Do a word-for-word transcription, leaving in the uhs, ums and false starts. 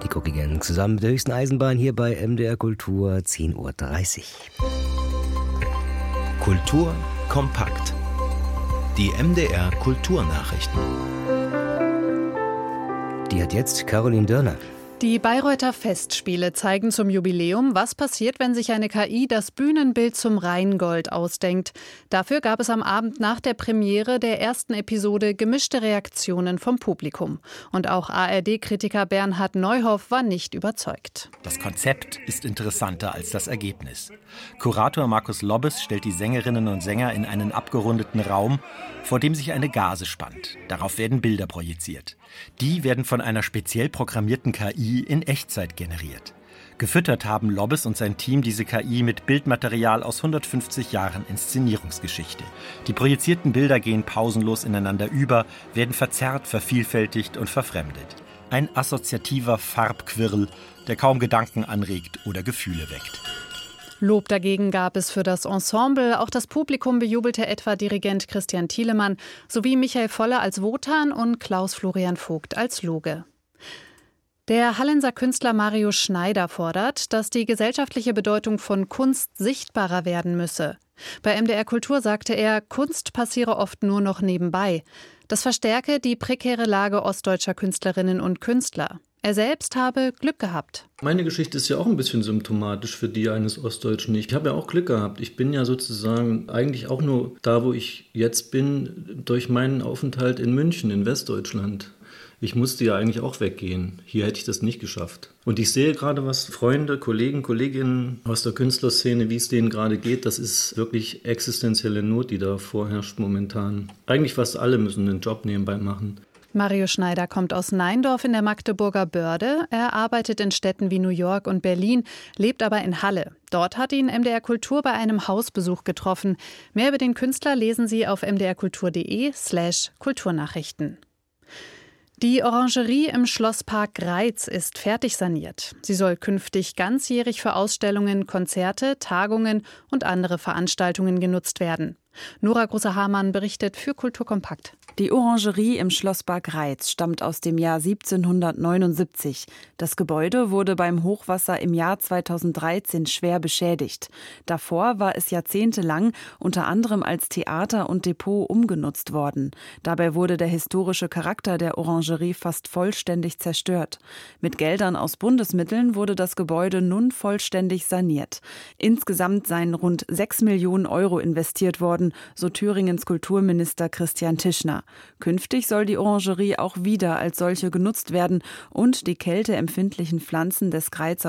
Die Cookie Gang zusammen mit der höchsten Eisenbahn hier bei M D R Kultur, zehn Uhr dreißig. Kultur kompakt. Die M D R Kulturnachrichten. Die hat jetzt Caroline Dörner. Die Bayreuther Festspiele zeigen zum Jubiläum, was passiert, wenn sich eine K I das Bühnenbild zum Rheingold ausdenkt. Dafür gab es am Abend nach der Premiere der ersten Episode gemischte Reaktionen vom Publikum. Und auch A R D-Kritiker Bernhard Neuhoff war nicht überzeugt. Das Konzept ist interessanter als das Ergebnis. Kurator Markus Lobbes stellt die Sängerinnen und Sänger in einen abgerundeten Raum, vor dem sich eine Gase spannt. Darauf werden Bilder projiziert. Die werden von einer speziell programmierten K I in Echtzeit generiert. Gefüttert haben Lobbes und sein Team diese K I mit Bildmaterial aus hundertfünfzig Jahren Inszenierungsgeschichte. Die projizierten Bilder gehen pausenlos ineinander über, werden verzerrt, vervielfältigt und verfremdet. Ein assoziativer Farbquirl, der kaum Gedanken anregt oder Gefühle weckt. Lob dagegen gab es für das Ensemble. Auch das Publikum bejubelte etwa Dirigent Christian Thielemann sowie Michael Voller als Wotan und Klaus Florian Vogt als Loge. Der Hallenser Künstler Mario Schneider fordert, dass die gesellschaftliche Bedeutung von Kunst sichtbarer werden müsse. Bei M D R Kultur sagte er, Kunst passiere oft nur noch nebenbei. Das verstärke die prekäre Lage ostdeutscher Künstlerinnen und Künstler. Er selbst habe Glück gehabt. Meine Geschichte ist ja auch ein bisschen symptomatisch für die eines Ostdeutschen. Ich habe ja auch Glück gehabt. Ich bin ja sozusagen eigentlich auch nur da, wo ich jetzt bin, durch meinen Aufenthalt in München, in Westdeutschland. Ich musste ja eigentlich auch weggehen. Hier hätte ich das nicht geschafft. Und ich sehe gerade, was Freunde, Kollegen, Kolleginnen aus der Künstlerszene, wie es denen gerade geht. Das ist wirklich existenzielle Not, die da vorherrscht momentan. Eigentlich fast alle müssen den Job nebenbei machen. Mario Schneider kommt aus Neindorf in der Magdeburger Börde. Er arbeitet in Städten wie New York und Berlin, lebt aber in Halle. Dort hat ihn M D R Kultur bei einem Hausbesuch getroffen. Mehr über den Künstler lesen Sie auf mdrkultur.de slash Kulturnachrichten. Die Orangerie im Schlosspark Greiz ist fertig saniert. Sie soll künftig ganzjährig für Ausstellungen, Konzerte, Tagungen und andere Veranstaltungen genutzt werden. Nora Große-Hamann berichtet für Kulturkompakt. Die Orangerie im Schlosspark Greiz stammt aus dem Jahr siebzehnhundertneunundsiebzig. Das Gebäude wurde beim Hochwasser im Jahr zweitausenddreizehn schwer beschädigt. Davor war es jahrzehntelang unter anderem als Theater und Depot umgenutzt worden. Dabei wurde der historische Charakter der Orangerie fast vollständig zerstört. Mit Geldern aus Bundesmitteln wurde das Gebäude nun vollständig saniert. Insgesamt seien rund sechs Millionen Euro investiert worden, so Thüringens Kulturminister Christian Tischner. Künftig soll die Orangerie auch wieder als solche genutzt werden und die kälteempfindlichen Pflanzen des Greizer